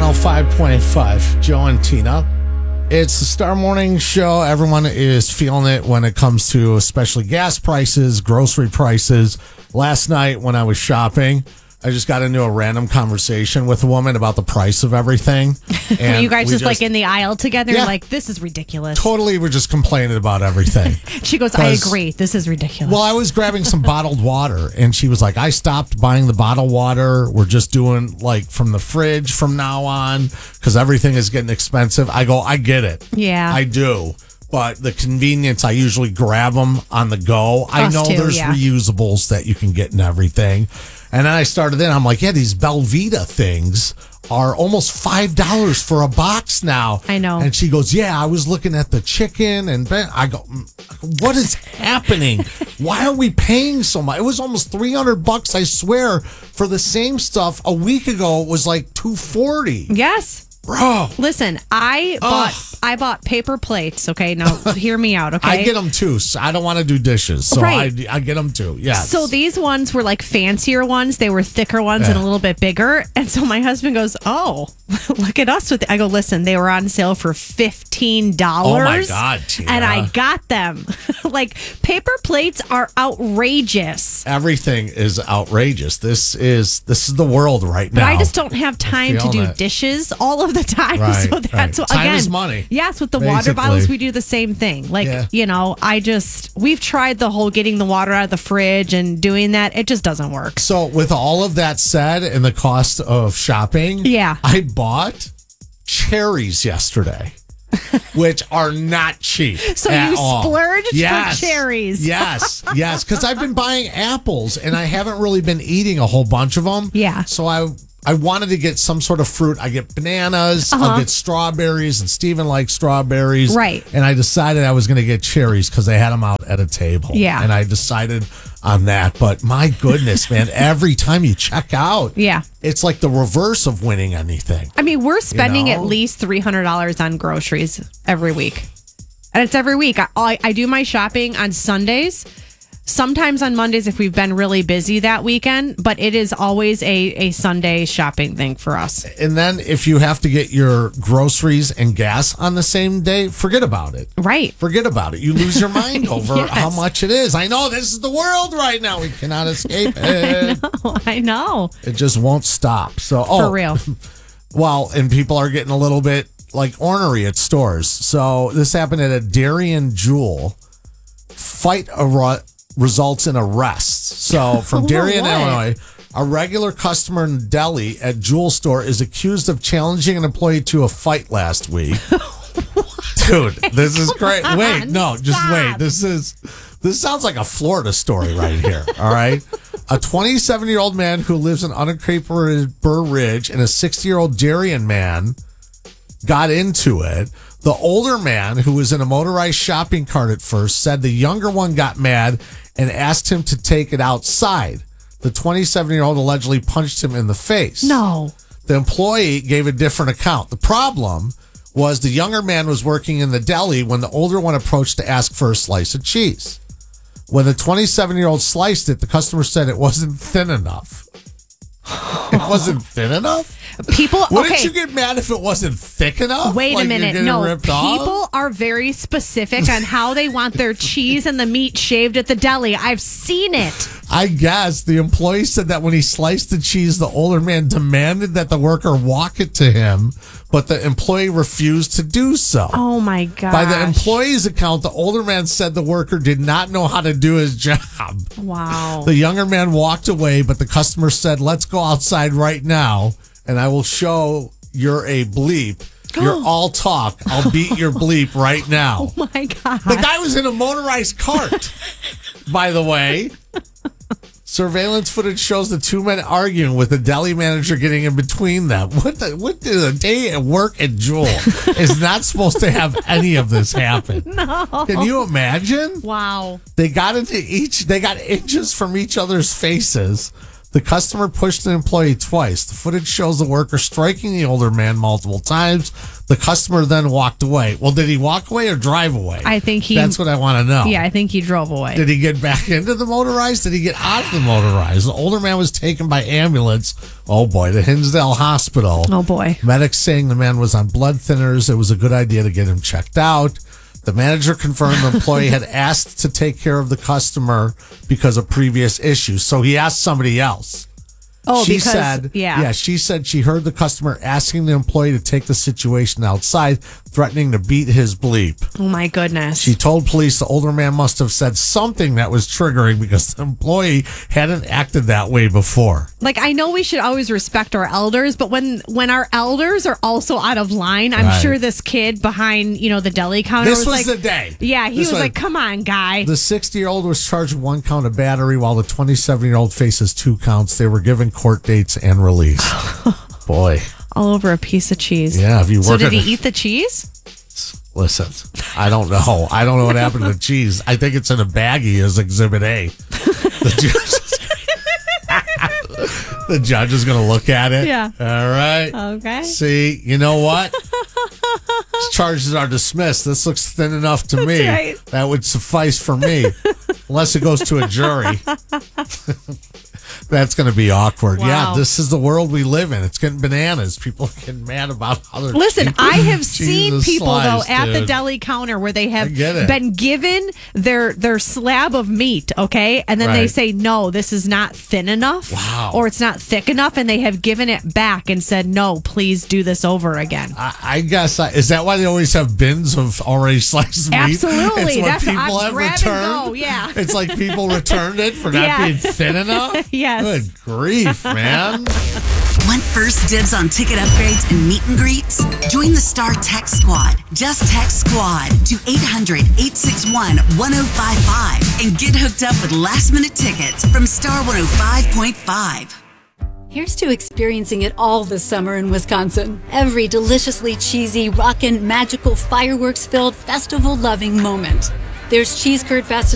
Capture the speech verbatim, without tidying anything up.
oh five point five, Joe and Tina. It's the Star Morning Show. Everyone is feeling it when it comes to especially gas prices, grocery prices. Last night when I was shopping, I just got into a random conversation with a woman about the price of everything. And you guys just, just like in the aisle together, yeah, like, this is ridiculous. Totally, we're just complaining about everything. She goes, I agree. This is ridiculous. Well, I was grabbing some bottled water, and she was like, I stopped buying the bottled water. We're just doing like from the fridge from now on because everything is getting expensive. I go, I get it. Yeah. I do. But the convenience, I usually grab them on the go. Us I know too, there's yeah. reusables that you can get and everything. And then I started in, I'm like, yeah, these Belvita things are almost five dollars for a box now. I know. And she goes, yeah, I was looking at the chicken. And I go, what is happening? Why are we paying so much? It was almost three hundred bucks, I swear, for the same stuff. A week ago, it was like two forty. Yes. Bro. Listen, I bought Ugh. I bought paper plates. Okay, now hear me out. Okay, I get them too. So I don't want to do dishes, so right. I I get them too. Yeah. So these ones were like fancier ones. They were thicker ones yeah. and a little bit bigger. And so my husband goes, "Oh, look at us with." The-. I go, "Listen, they were on sale for fifteen dollars." Oh my God, Tina. And I got them. Like paper plates are outrageous. Everything is outrageous. This is this is the world right now. But I just don't have time to do it. dishes all of the time. Right, so that's right. what, time again, is money. Yes, with the basically. Water bottles, we do the same thing. Like, yeah. you know, I just, we've tried the whole getting the water out of the fridge and doing that. It just doesn't work. So with all of that said and the cost of shopping, yeah. I bought cherries yesterday. Which are not cheap. So at you all. splurged yes. for cherries. Yes, yes. Because I've been buying apples and I haven't really been eating a whole bunch of them. Yeah. So I I wanted to get some sort of fruit. I get bananas. Uh-huh. I'll get strawberries, and Steven likes strawberries. Right. And I decided I was going to get cherries because they had them out at a table. Yeah. And I decided on that. But my goodness, man, every time you check out, yeah, it's like the reverse of winning anything. I mean, we're spending you know? at least three hundred dollars on groceries every week. And it's every week. I, I, I do my shopping on Sundays. Sometimes on Mondays if we've been really busy that weekend, but it is always a, a Sunday shopping thing for us. And then if you have to get your groceries and gas on the same day, forget about it. Right. Forget about it. You lose your mind over yes. how much it is. I know this is the world right now. We cannot escape it. I know. I know. It just won't stop. So, oh, for real. Well, and people are getting a little bit like ornery at stores. So this happened at a Darien Jewel. Fight a results in arrests. So from Darien, Illinois, a regular customer in the deli at Jewel store is accused of challenging an employee to a fight last week. Dude, this is great. Wait, no, just Stop. wait. This is this sounds like a Florida story right here. All right. A twenty-seven-year-old man who lives in Unacre Burr Ridge and a sixty-year-old Darien man got into it. The older man, who was in a motorized shopping cart at first, said the younger one got mad and asked him to take it outside. The twenty-seven-year-old allegedly punched him in the face. No. The employee gave a different account. The problem was the younger man was working in the deli when the older one approached to ask for a slice of cheese. When the twenty-seven-year-old sliced it, the customer said it wasn't thin enough. It wasn't thin enough? People, Wouldn't okay. you get mad if it wasn't thick enough? Wait like a minute. You're No, ripped people off? are very specific on how they want their cheese and the meat shaved at the deli. I've seen it. I guess the employee said that when he sliced the cheese, the older man demanded that the worker walk it to him, but the employee refused to do so. Oh my god! By the employee's account, the older man said the worker did not know how to do his job. Wow. The younger man walked away, but the customer said, "Let's go outside right now, and I will show you're a bleep. You're all talk. I'll beat your bleep right now." Oh my god! The guy was in a motorized cart, by the way. Surveillance footage shows the two men arguing with the deli manager getting in between them. What the, what did a day at work at Jewel is not supposed to have any of this happen? No. Can you imagine? Wow. They got into each, they got inches from each other's faces. The customer pushed the employee twice. The footage shows the worker striking the older man multiple times. The customer then walked away. Well, did he walk away or drive away? I think he... That's what I want to know. Yeah, I think he drove away. Did he get back into the motorized? Did he get out of the motorized? The older man was taken by ambulance, oh boy, to Hinsdale Hospital. Oh boy. Medics saying the man was on blood thinners. It was a good idea to get him checked out. The manager confirmed the employee had asked to take care of the customer because of previous issues. So he asked somebody else. Oh, she because, said, yeah. yeah, she said she heard the customer asking the employee to take the situation outside, threatening to beat his bleep. Oh, my goodness. She told police the older man must have said something that was triggering because the employee hadn't acted that way before. Like, I know we should always respect our elders, but when when our elders are also out of line, I'm Right. sure this kid behind, you know, the deli counter This was, was like, the day. Yeah, he This was was- like, come on, guy. The sixty-year-old was charged with one count of battery, while the twenty-seven-year-old faces two counts. They were given court dates and released. Boy. All over a piece of cheese. Yeah, if you So work did at he a- eat the cheese? Listen, I don't know. I don't know what happened to the cheese. I think it's in a baggie as Exhibit A. The judge, the judge is going to look at it. Yeah. All right. Okay. See, you know what? These charges are dismissed. This looks thin enough to That's me. right. That would suffice for me, unless it goes to a jury. That's going to be awkward. Wow. Yeah, this is the world we live in. It's getting bananas. People are getting mad about other. Listen, cheese- I have cheese seen and people slice, though at the dude. deli counter where they I have get it. been given their their slab of meat, okay, and then they Right. say no, this is not thin enough, Wow. or it's not thick enough, and they have given it back and said no, please do this over again. I, I guess I, is that why they always have bins of already sliced meat? Absolutely. It's what That's what people I'm have grab and returned. go, yeah. It's like people returned it for not Yeah. being thin enough. Yes. Good grief, man. Want first dibs on ticket upgrades and meet and greets? Join the Star Text Squad. Just text SQUAD to eight hundred, eight six one, one oh five five and get hooked up with last minute tickets from Star one oh five point five. Here's to experiencing it all this summer in Wisconsin. Every deliciously cheesy, rockin', magical, fireworks-filled, festival-loving moment. There's Cheese Curd Fest